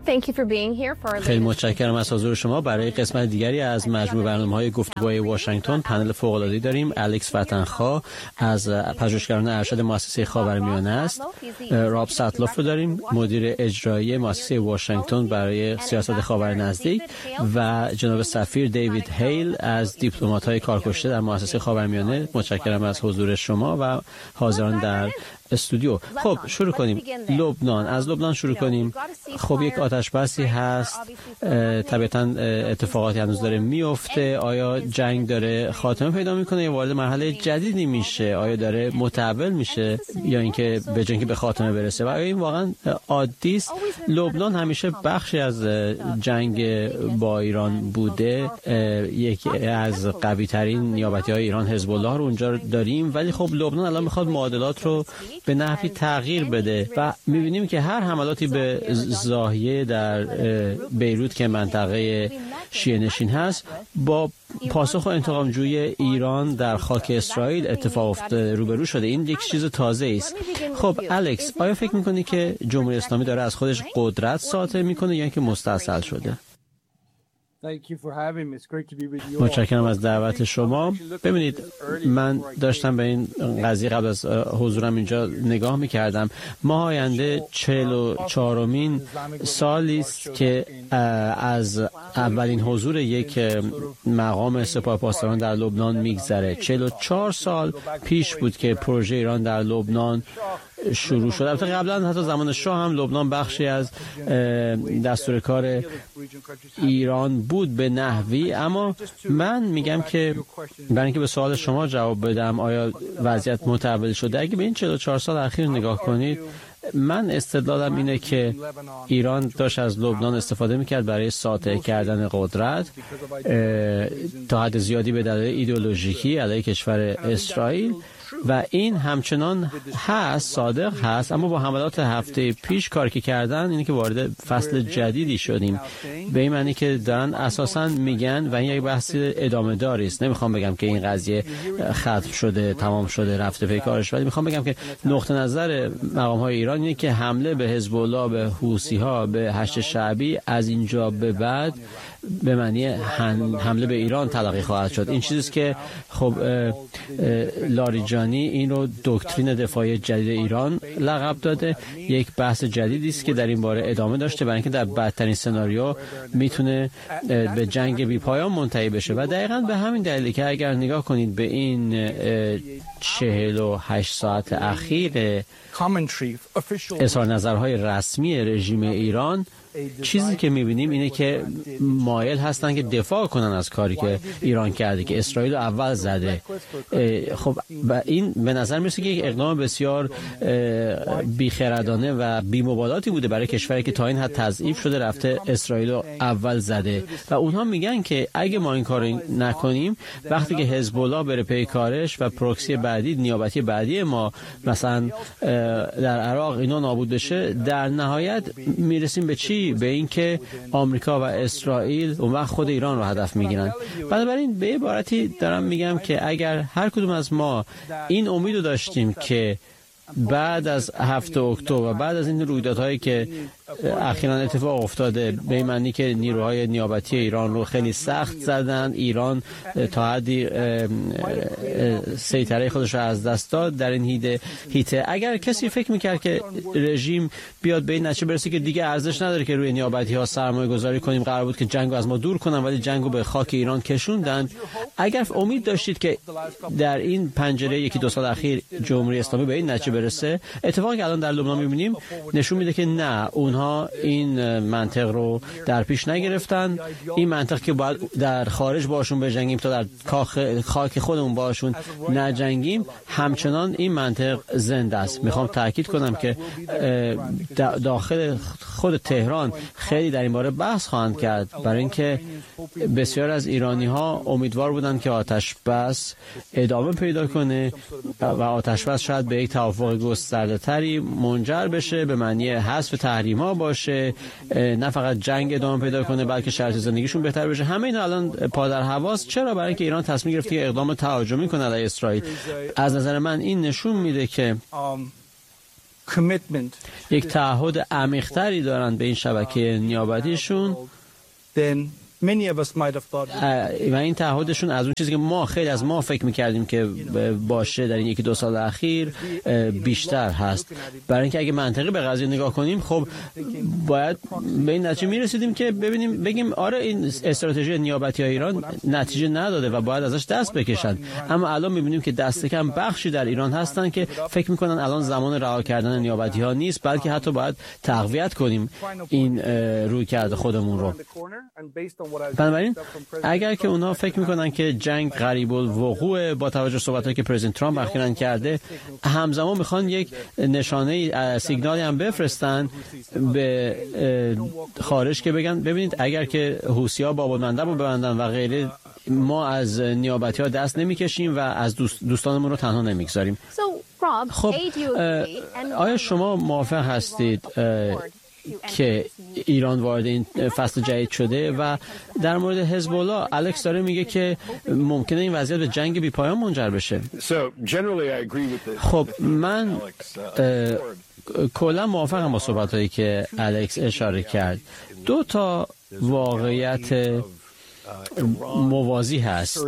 خیلی متشکرم از حضور شما. برای قسمت دیگری از مجموع برنامه‌های گفتگوهای واشنگتن پنل فوق‌العاده‌ای داریم. الکس وطنخواه از پژوهشگران ارشد مؤسسه خاورمیانه است. راب ساتلوف رو داریم، مدیر اجرایی مؤسسه واشنگتن برای سیاست خاور نزدیک، و جناب سفیر دیوید هیل از دیپلمات‌های کارکشته در مؤسسه خاورمیانه. متشکرم از حضور شما و حاضران در استودیو. خب شروع کنیم. لبنان، از لبنان شروع کنیم. خب یک آتش بسی هست، طبیعتاً اتفاقاتی هنوز داره میفته. آیا جنگ داره خاتمه پیدا میکنه یا وارد مرحله جدیدی میشه؟ آیا داره متحول میشه یا اینکه به جنگ به خاتمه برسه؟ و آیا این واقعا عادی است؟ لبنان همیشه بخشی از جنگ با ایران بوده. یکی از قوی ترین نیابتی‌های ایران حزب الله رو اونجا داریم، ولی خب لبنان الان میخواد معادلات رو به نحوی تغییر بده و میبینیم که هر حملاتی به زاهیه در بیروت که منطقه شیعه نشین هست با پاسخ و انتقامجویی ایران در خاک اسرائیل اتفاق افتاده، روبرو شده. این یک چیز تازه است. خب الکس، آیا فکر میکنی که جمهوری اسلامی داره از خودش قدرت ساطع میکنه یا اینکه مستاصل شده؟ متشکرم از دعوت شما. ببینید، من داشتم به این قضیه قبل از حضورم اینجا نگاه میکردم. ماه آینده 44مین سالی است که از اولین حضور یک مقام سپاهپاسداران در لبنان میگذره. 44 سال پیش بود که پروژه ایران در لبنان شروع شد. البته قبلا حتی زمان شاه هم لبنان بخشی از دستور کار ایران بود به نحوی، اما من میگم که برای اینکه به سوال شما جواب بدم آیا وضعیت متحول شده، اگه به این 44 سال اخیر نگاه کنید، من استدلالم اینه که ایران داشت از لبنان استفاده میکرد برای ساطع کردن قدرت تا حد زیادی به دلایل ایدئولوژیکی علیه کشور اسرائیل، و این همچنان هست، صادق هست. اما با حملات هفته پیش کار که کردن اینه که وارد فصل جدیدی شدیم، به این معنی که دارن اساساً میگن، و این یک بحث ادامه داری است. نمیخوام بگم که این قضیه ختم شده، تمام شده، رفته پی کارش، ولی میخوام بگم که نقطه نظر مقام های ایران اینه که حمله به حزب الله، به حوثی ها، به هشت شعبی از اینجا به بعد به معنی حمله به ایران تلقی خواهد شد. این چیزیست که خب لاریجانی این رو دکترین دفاعی جدید ایران لقب داده. یک بحث جدیدی است که در این باره ادامه داشته، برای اینکه در بدترین سناریو میتونه به جنگ بی پایان منتهی بشه. و دقیقاً به همین دلیلی که اگر نگاه کنید به این 48 ساعت اخیر اظهار نظرهای رسمی رژیم ایران، چیزی که میبینیم اینه که مایل هستن که دفاع کنن از کاری که ایران کرده، که اسرائیل اول زده. خب این به نظر میرسه که یک اقدام بسیار بیخردانه و بی‌مبالاتی بوده برای کشوری که تا این حد تضعیف شده، رفته اسرائیل اول زده. و اونها میگن که اگه ما این کارو نکنیم، وقتی که حزب الله بره پی کارش و پروکسی بعدی، نیابتی بعدی ما مثلا در عراق اینا نابود بشه، در نهایت میرسیم به چی؟ به این که آمریکا و اسرائیل اون وقت خود ایران رو هدف میگیرن. بنابراین به عبارتی دارم میگم که اگر هر کدوم از ما این امیدو داشتیم که بعد از 7 اکتبر و بعد از این رویدادهایی که اخیراً اتفاق افتاده، به این معنی که نیروهای نیابتی ایران رو خیلی سخت زدن، ایران تا حدی سیطره خودش رو از دست داد در این هیته، اگر کسی فکر میکرد که رژیم بیاد به این نتیجه برسه که دیگه ارزش نداره که روی نیابتی ها سرمایه گذاری کنیم، قرار بود که جنگو از ما دور کنن، ولی جنگو به خاک ایران کشوندن، اگر امید داشتید که در این پنجره 1-2 سال اخیر جمهوری اسلامی به این نتیجه برسه، اتفاقی که الان در لبنان میبینیم نشون میده که نه، اونها این منطق رو در پیش نگرفتن. این منطق که باید در خارج باشون بجنگیم تا در خاک خودمون باشون نجنگیم، همچنان این منطق زنده است. میخوام تاکید کنم که داخل خود تهران خیلی در این باره بحث خواهند کرد، برای اینکه بسیار از ایرانی ها امیدوار بودند که آتش بس ادامه پیدا کنه و آتش بس شاید به یک توافق گسترده تری منجر بشه، به معنی حذف تحریم ها باشه، نه فقط جنگ ادامه پیدا کنه بلکه شرایط زندگیشون بهتر بشه. همه اینا الان پادر هواست. چرا؟ برای اینکه ایران تصمیم گرفت که اقدام تهاجمی کنه علیه اسرائیل. از نظر من این نشون میده که یک تعهد عمیق‌تری دارند به این شبکه نیابتیشون و این تعهدشون از اون چیزی که خیلی از ما فکر میکردیم که باشه در این 1-2 سال اخیر بیشتر هست. برای اینکه اگه منطقی به قضیه نگاه کنیم خب باید به این نتیجه میرسیدیم که بگیم آره این استراتژی نیابتی های ایران نتیجه نداده و باید ازش دست بکشن. اما الان میبینیم که دست کم بخشی در ایران هستن که فکر میکنن الان زمان رها کردن نیابتی ها نیست، بلکه حتی باید تقویت کنیم این رویکرد خودمون رو. بنابراین اگر که اونا فکر میکنن که جنگ قریب الوقوع با توجه صحبتایی که پرزیدنت ترامپ اخیراً کرده، همزمان میخوان یک نشانه سیگنالی هم بفرستن به خارج که بگن ببینید اگر که حوثی‌ها بابالمندب رو ببندن و غیره، ما از نیابتی‌ها دست نمیکشیم و از دوستانمون رو تنها نمیگذاریم. خب آیا شما موافق هستید که ایران وارد این فصل جدید شده؟ و در مورد حزب الله الکس داره میگه که ممکنه این وضعیت به جنگ بی پایان منجر بشه. خب من کلا موافقم با صحبتایی که الکس اشاره کرد. 2 تا واقعیت موازی هست.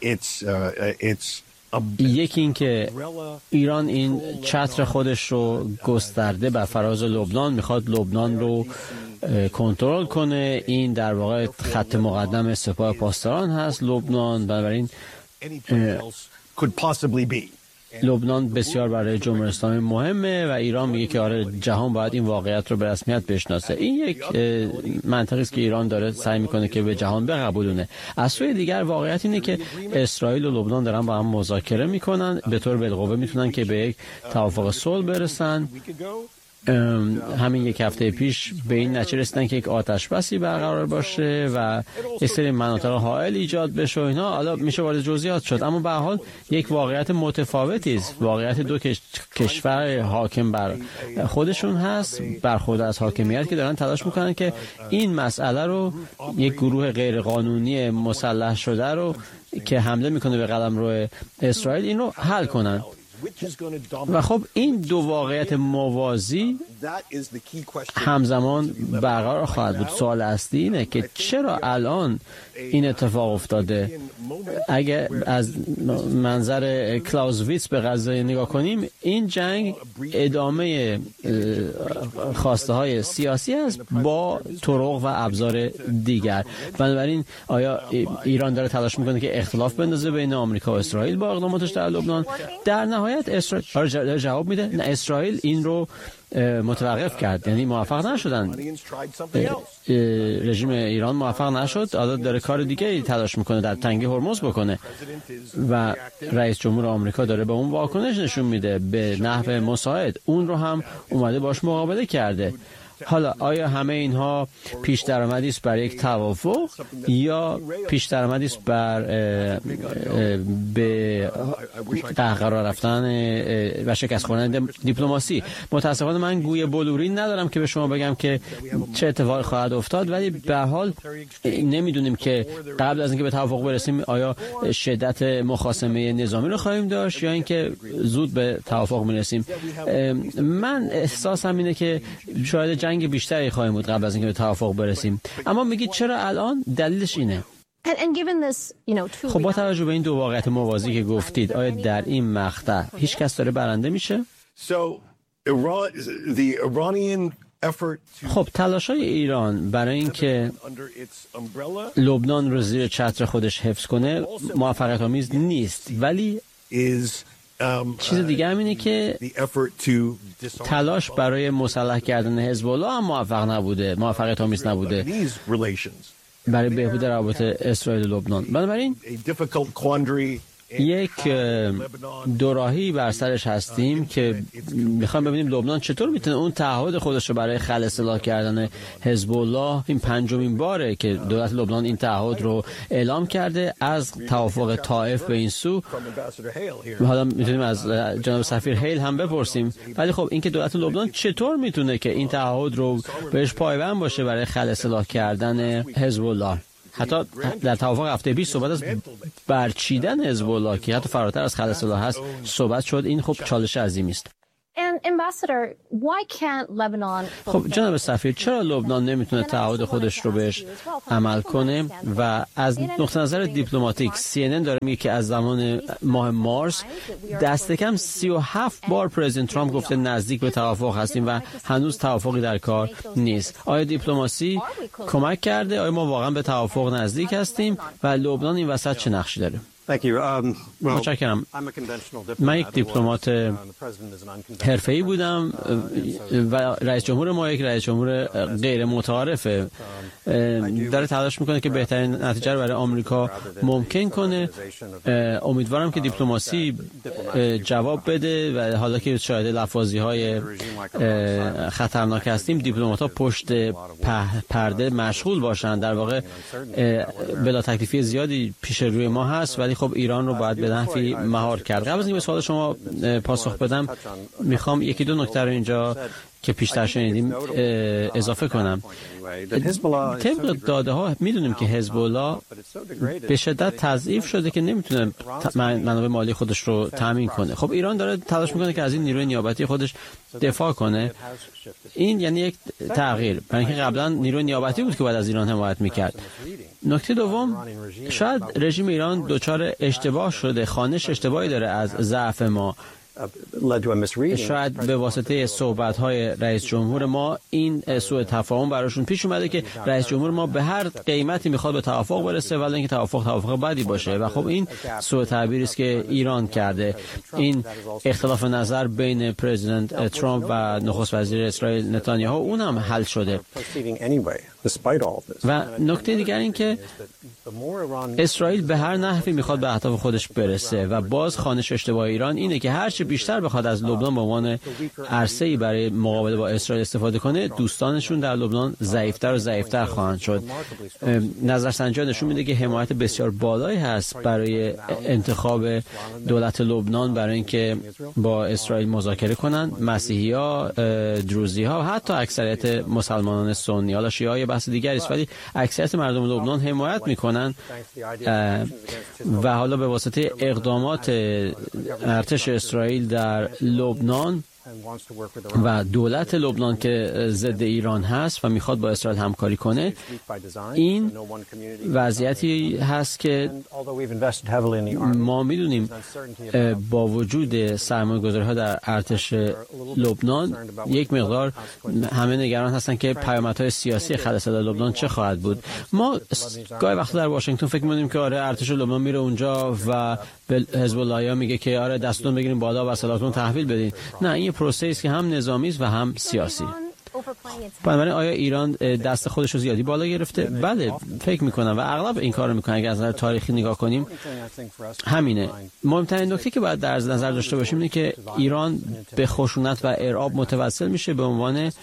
یکی این که ایران این چتر خودش رو گسترده بر فراز لبنان، میخواد لبنان رو کنترل کنه. این در واقع خط مقدم سپاه پاسداران هست لبنان. بنابراین لبنان بسیار برای جمهوری اسلامی مهمه و ایران میگه که آره جهان باید این واقعیت رو به رسمیت بشناسه. این یک منطقی است که ایران داره سعی میکنه که به جهان بقبولونه. از سوی دیگر واقعیت اینه که اسرائیل و لبنان دارن با هم مذاکره میکنن، به طور بالقوه میتونن که به یک توافق صلح برسن. همین 1 هفته پیش به این نتیجه رسیدن که یک آتش بسی برقرار باشه و یه سری مناطق حائل ایجاد بشه و اینا. حالا میشه وارد جزئیات شد، اما به هر حال یک واقعیت متفاوتی است. واقعیت 2 کشور حاکم بر خودشون هست، برخورد از حاکمیت که دارن تلاش میکنن که این مسئله رو، یک گروه غیرقانونی مسلح شده رو که حمله میکنه به قلمرو اسرائیل، این رو حل کنن. و خب این 2 واقعیت موازی همزمان برقرار خواهد بود. سوال اصلی اینه که چرا الان این اتفاق افتاده؟ اگه از منظر کلاوزویتس به قضیه نگاه کنیم، این جنگ ادامه خواسته های سیاسی است با طرق و ابزار دیگر. بنابراین آیا ایران داره تلاش میکنه که اختلاف بندازه بین آمریکا و اسرائیل با اقداماتش در لبنان؟ در نهایت اسرائیل جواب میده نه، اسرائیل این رو متوقف کرد، یعنی موفق نشدن. رژیم ایران موفق نشد، حالا داره کار دیگه تلاش میکنه در تنگه هرمز بکنه و رئیس جمهور آمریکا داره به اون واکنش نشون میده به نحو مساعد. اون رو هم اومده باش مقابله کرده. حالا آیا همه اینها پیش درآمدی است بر یک توافق یا پیش درآمدی است بر به قرار رفتن و شکست خوردن دیپلماسی؟ متاسفانه من گوی بلوری ندارم که به شما بگم که چه اتفاقی خواهد افتاد، ولی به هر حال نمیدونیم که قبل از اینکه به توافق برسیم آیا شدت مخاصمه نظامی رو خواهیم داشت یا اینکه زود به توافق میرسیم. من احساسم اینه که شاید جنگ بیشتری خواهیم بود قبل از اینکه به توافق برسیم. اما میگید چرا الان؟ دلیلش اینه. خب با توجه به این 2 واقعیت موازی که گفتید، آیا در این مقطع هیچ کس داره برنده میشه؟ خب تلاش‌های ایران برای اینکه لبنان رو زیر چتر خودش حفظ کنه موفقیت آمیز نیست، ولی چیز دیگه هم اینه که تلاش برای مسلح کردن حزب الله هم موفقیت آمیز نبوده برای بهبود روابط اسرائیل و لبنان. بنابراین یک دوراهی بر سرش هستیم که میخوایم ببینیم لبنان چطور میتونه اون تعهد خودش رو برای خلع اصلاح کردن حزب الله، این 5مین باره که دولت لبنان این تعهد رو اعلام کرده از توافق طائف به این سو. حالا میتونیم از جناب سفیر هیل هم بپرسیم، ولی خب اینکه دولت لبنان چطور میتونه که این تعهد رو بهش پایبند باشه برای خلع اصلاح کردن حزب الله. حتی در توافق هفته پیش صحبت از برچیدن حزب الله که حتی فراتر از خلع اصلاح هست صحبت شد. این خب چالش عظیمی است. خب جناب سفیر، چرا لبنان نمیتونه تعهد خودش رو بهش عمل کنه؟ و از نقطه نظر دیپلماتیک CNN داره میگه که از زمان ماه مارس دست کم 37 بار پرزیدنت ترامپ گفته نزدیک به توافق هستیم و هنوز توافقی در کار نیست. آیا دیپلماسی کمک کرده؟ آیا ما واقعا به توافق نزدیک هستیم و لبنان این وسط چه نقشی داره؟ متشکرم. من یک دیپلمات حرفه‌ای بودم و رئیس جمهور ما یک رئیس جمهور غیر متعارفه. داره تلاش میکنه که بهترین نتیجه رو برای آمریکا ممکن کنه. امیدوارم که دیپلماسی جواب بده و حالا که شاهد لفاظی‌های خطرناک هستیم، دیپلمات‌ها پشت پرده مشغول باشن. در واقع بلا تکلیفی زیادی پیش روی ما هست، ولی خب ایران رو باید به نحوی مهار کرد. قبل از اینکه به سوال شما پاسخ بدم، میخوام یکی دو نکته رو اینجا که پیشتر شنیدیم اضافه کنم. طبق داده ها میدونیم که حزب الله به شدت تضعیف شده که نمیتونه منابع مالی خودش رو تامین کنه. خب ایران داره تلاش میکنه که از این نیروی نیابتی خودش دفاع کنه. این یعنی یک تغییر، برای اینکه قبلا نیروی نیابتی بود که باید از ایران حمایت میکرد. نکته دوم، شاید رژیم ایران دچار اشتباه شده، خوانش اشتباهی داره از ضعف ما. شاید به واسطه صحبت‌های رئیس جمهور ما این سوء تفاهم براشون پیش اومده که رئیس جمهور ما به هر قیمتی میخواد به توافق برسه، ولی اینکه توافق بدی باشه و خب این سوء تعبیری است که ایران کرده. این اختلاف نظر بین پرزیدنت ترامپ و نخست وزیر اسرائیل نتانیاهو اونم حل شده. و نکته دیگر این که اسرائیل به هر نحوی میخواد به اهداف خودش برسه و باز خوانش اشتباه ایران اینه که هرچی بیشتر بخواد از لبنان به عنوان عرصه‌ای برای مقابله با اسرائیل استفاده کنه، دوستانشون در لبنان ضعیف‌تر و ضعیف‌تر خواهند شد. نظرسنجی نشون میده که حمایت بسیار بالایی هست برای انتخاب دولت لبنان برای اینکه با اسرائیل مذاکره کنن. مسیحی‌ها، دروزی‌ها، حتی اکثریت مسلمانان سنی، حالا شیعه بحث دیگری است، ولی اکثریت مردم لبنان حمایت میکنن و حالا به واسطه اقدامات ارتش اسرائیل در لبنان و دولت لبنان که ضد ایران هست و میخواد با اسرائیل همکاری کنه، این وضعیتی هست که ما میدونیم با وجود سرمایه‌گذاری‌ها در ارتش لبنان یک مقدار همه نگران هستن که پیامدهای سیاسی خلاص در لبنان چه خواهد بود. ما گاهی وقتا در واشنگتن فکر می‌کنیم که آره ارتش لبنان میره اونجا و به حزب الله میگه که آره دستتون بگیرین بالا و سلاحتون تحویل بدین. نه، این پروسه است که هم نظامی است و هم سیاسی. بنابراین آیا ایران دست خودش رو زیادی بالا گرفته؟ بله، فکر میکنم و اغلب این کار رو میکنن. اگر از نظر تاریخی نگاه کنیم همینه. مهمترین نکته که باید در نظر داشته باشیم اینه که ایران به خشونت و ارعاب متوسل میشه به عنوان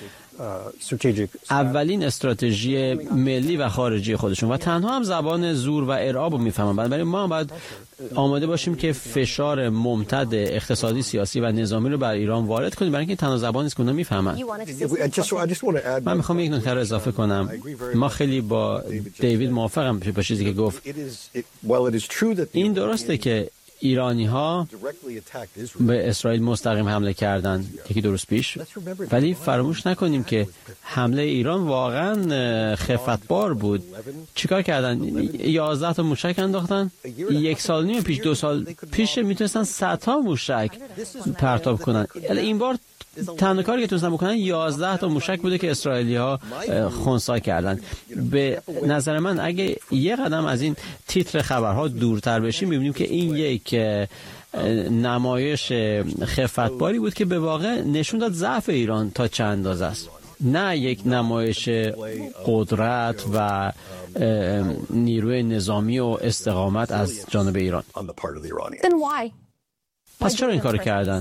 اولین استراتژی ملی و خارجی خودشون و تنها هم زبان زور و ارعاب رو میفهمن. بنابراین ما باید آماده باشیم که فشار ممتد اقتصادی، سیاسی و نظامی رو بر ایران وارد کنیم، برای اینکه تنها زبانی است که اونا میفهمن. من میخوام یک نکته رو اضافه کنم. ما خیلی با دیوید موافقم با چیزی که گفت. این درسته که ایرانی ها به اسرائیل مستقیم حمله کردن یکی دو روز پیش، ولی فراموش نکنیم که حمله ایران واقعا خفتبار بود. چیکار کردن؟ 11 تا موشک انداختن. 1 سال نیم پیش، 2 سال پیش میتونستن 100 تا موشک پرتاب کنن. این بار تنها کاری که تونستن بکنن 11 تا موشک بوده که اسرائیلی‌ها خنثی کردن. به نظر من اگه یه قدم از این تیتر خبرها دورتر بشیم می‌بینیم که این یک نمایش خفتباری بود که به واقع نشون داد ضعف ایران تا چه اندازه است، نه یک نمایش قدرت و نیروی نظامی و استقامت از جانب ایران. پس چرا این کارو کردن؟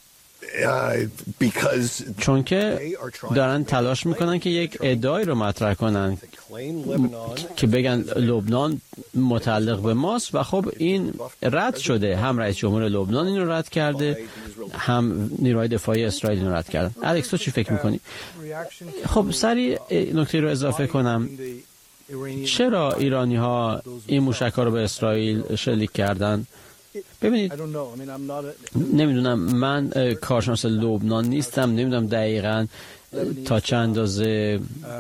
چون که دارن تلاش میکنن که یک ادعایی رو مطرح کنن که بگن لبنان متعلق به ماست و خب این رد شده. هم رئیس جمهور لبنان این رو رد کرده، هم نیروهای دفاعی اسرائیل این رو رد کردن. الکس تو چی فکر میکنی؟ خب سریع نکته رو اضافه کنم. چرا ایرانی ها این موشک ها رو به اسرائیل شلیک کردن؟ ببینید نمیدونم، من کارشناس لبنان نیستم، نمیدونم دقیقاً تا چند اندازه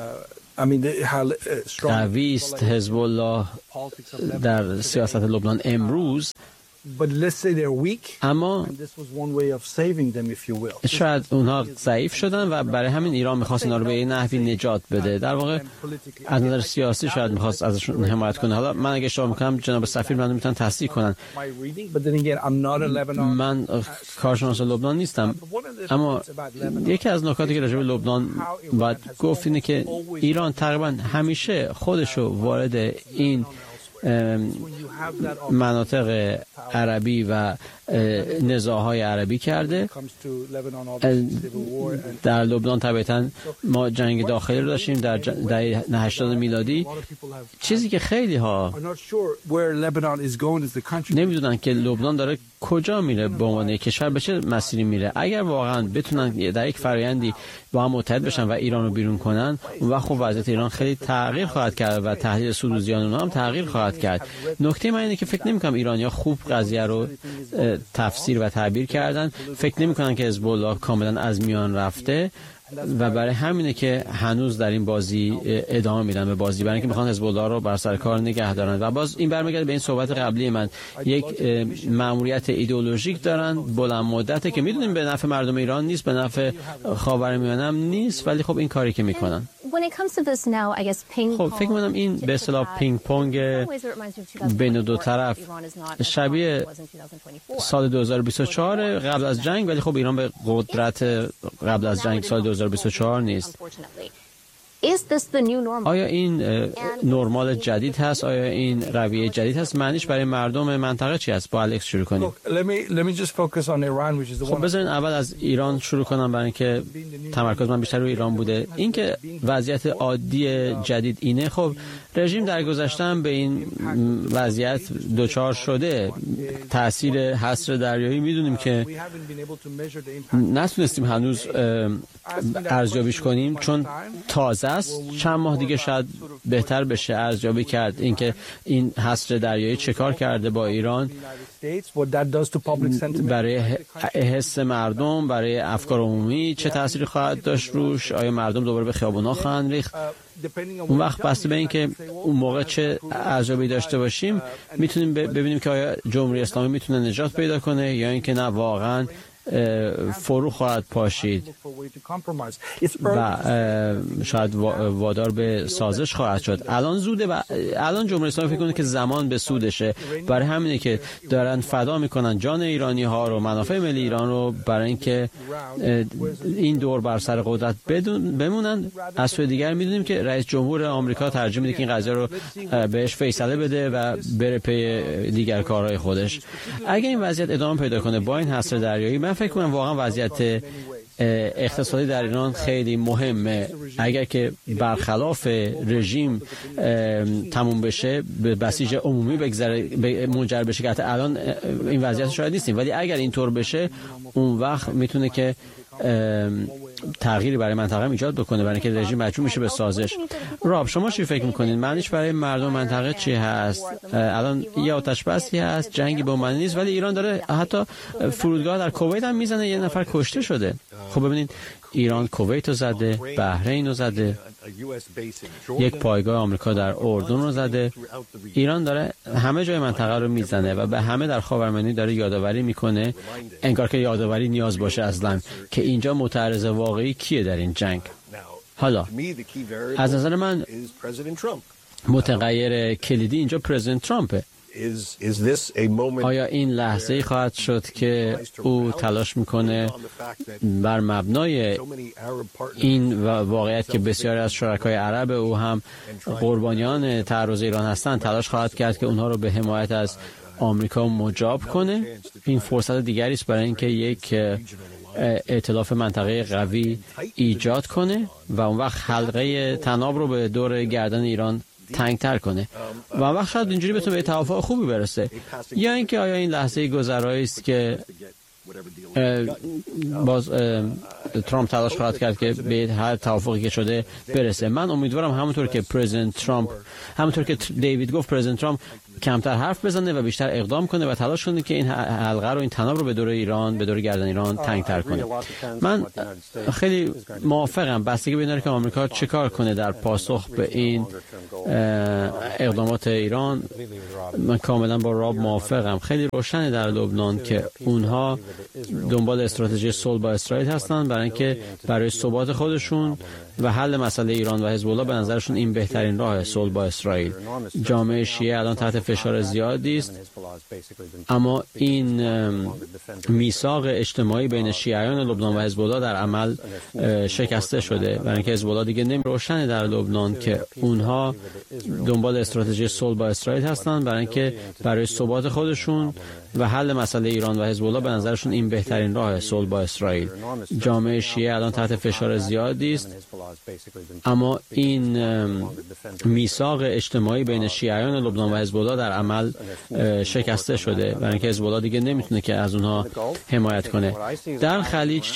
قوی است حزب الله در سیاست لبنان امروز، اما شاید اونها ضعیف شدن و برای همین ایران میخواست اینا رو به یه نحوی نجات بده. در واقع از نظر سیاسی شاید میخواست ازشون حمایت کنه. حالا من اگه اشتباه میکنم جناب سفیر من میتونن تصدیق کنن. من کارشناس لبنان نیستم، اما یکی از نکاتی که راجع به لبنان باید گفت اینه که ایران تقریبا همیشه خودشو وارد این مناطق عربی و نزاع‌های عربی کرده. در لبنان طبعاً ما جنگ داخلی رو داشتیم در دهه 80 میلادی. چیزی که خیلی ها نمیدونن که لبنان داره کجا میره، به عنوان کشور به چه مسیری میره. اگر واقعا بتونن در یک فرآیندی با هم متحد بشن و ایران رو بیرون کنن، اون وقت خب وضعیت ایران خیلی تغییر خواهد کرد و تحلیل سود و زیان اونها هم تغییر خواهد کرد. نکته من اینه که فکر نمی‌کنم ایرانی‌ها خوب قضیه رو تفسیر و تعبیر کردن. فکر نمی‌کنن که حزب الله کاملا از میان رفته و برای همینه که هنوز در این بازی ادامه میدن به بازی، برای اینکه میخوان حزب الله رو بر سر کار نگه دارن. و باز این برمیگرده به این صحبت قبلی من، یک مأموریت ایدئولوژیک دارن بلند مدته که میدونیم به نفع مردم ایران نیست، به نفع خاورمیانه هم نیست، ولی خب این کاری که میکنن. خب فکر می‌کنم این به اصطلاح پینگ پونگ بین دو طرف شبیه سال 2024 قبل از جنگ، ولی خب ایران به قدرت قبل از جنگ سال 2024 نیست. آیا این نرمال جدید هست؟ آیا این رویه جدید هست؟ معنیش برای مردم منطقه چی است؟ با الکس شروع کنیم. خب بذارین اول از ایران شروع کنم، برای اینکه تمرکز من بیشتر روی ایران بوده. اینکه وضعیت عادی جدید اینه، خب رژیم در گذشته به این وضعیت دچار شده. تاثیر حصر دریایی میدونیم که نتونستیم هنوز ارزیابیش کنیم چون تازه است. چند ماه دیگه شاید بهتر بشه ارزیابی کرد اینکه این حصر دریایی چه کار کرده با ایران برای حس مردم، برای افکار عمومی چه تأثیری خواهد داشت روش. آیا مردم دوباره به خیابونا خواهند ریخت؟ اون وقت بسته به این که اون موقع چه ارزیابی داشته باشیم میتونیم ببینیم که آیا جمهوری اسلامی میتونه نجات پیدا کنه یا اینکه نه واقعا فرو خواهد پاشید و شاید وادار به سازش خواهد شد. الان زوده و الان جمهوری اسلامی فکر کنه که زمان به سودشه. برای همینه که دارن فدا میکنن جان ایرانی ها رو، منافع ملی ایران رو، برای اینکه این دور بر سر قدرت بمونن. از سوی دیگر میدونیم که رئیس جمهور آمریکا ترجیح میده که این قضیه رو بهش فیصله بده و بره پی دیگر کارهای خودش. اگه این وضعیت ادامه پیدا کنه با این حصر دریایی، من فکر کنم واقعا وضعیت اقتصادی در ایران خیلی مهمه. اگر که برخلاف رژیم تموم بشه، به بسیج عمومی منجر بشه که الان این وضعیت شاید نیستیم، ولی اگر اینطور بشه اون وقت میتونه که تغییری برای منطقه ایجاد بکنه، برای اینکه رژیم مجبور میشه به سازش. راب شما چی فکر میکنین؟ معنیش برای مردم منطقه چی هست؟ الان یه آتش بسی هست، جنگی با معنی نیست، ولی ایران داره حتی فرودگاه در کویت هم میزنه، یه نفر کشته شده. خب ببینید ایران کویت رو زده، بحرین رو زده، یک پایگاه آمریکا در اردن رو زده. ایران داره همه جای منطقه رو میزنه و به همه در خاورمیانه داره یادآوری میکنه، انگار که یادآوری نیاز باشه اصلا، که اینجا متعرض واقعی کیه در این جنگ. حالا از نظر من متغیر کلیدی اینجا پرزیدنت ترامپه. آیا این لحظه‌ای خواهد شد که او تلاش میکنه بر مبنای این واقعیت که بسیاری از شرکای عرب او هم قربانیان تعرض ایران هستند، تلاش خواهد کرد که اونها رو به حمایت از آمریکا مجاب کنه؟ این فرصت دیگری است برای اینکه یک ائتلاف منطقه قوی ایجاد کنه و اون وقت حلقه طناب رو به دور گردن ایران تنگتر کنه و وقت شاید اینجوری بتونه به توافق خوبی برسه. یا اینکه آیا این لحظه گذرایی است که باز ترامپ تلاش خواهد کرد که به هر توافقی که شده برسه. من امیدوارم همونطور که پرزیدنت ترامپ، همونطور که دیوید گفت، پرزیدنت ترامپ کمتر حرف بزنه و بیشتر اقدام کنه و تلاش کنه که این حلقه رو، این تناب رو به دور ایران، به دور گردن ایران تنگ‌تر کنه. من خیلی موافقم، بستگی به اینه که آمریکا چه کار کنه در پاسخ به این اقدامات ایران. من کاملا با راب موافقم. خیلی روشنه در لبنان که اونها دنبال استراتژی صلح با اسرائیل هستن برای اینکه برای ثبات خودشون و حل مسئله ایران و حزب الله به نظرشون این بهترین راه صلح با اسرائیل. جامعه شیعه الان تحت فشار زیادی است، اما این میثاق اجتماعی بین شیعیان لبنان و حزب الله در عمل شکسته شده، برای اینکه حزب الله دیگه روشنه در لبنان که اونها دنبال استراتژی صلح با اسرائیل هستن برای اینکه برای ثبات خودشون و حل مسئله ایران و حزب الله به نظرشون این بهترین راه صلح با اسرائیل. جامعه شیعه الان تحت فشار زیادی است، اما این میثاق اجتماعی بین شیعیان لبنان و حزب الله در عمل شکسته شده، برای اینکه حزب الله دیگه نمیتونه که از اونها حمایت کنه. در خلیج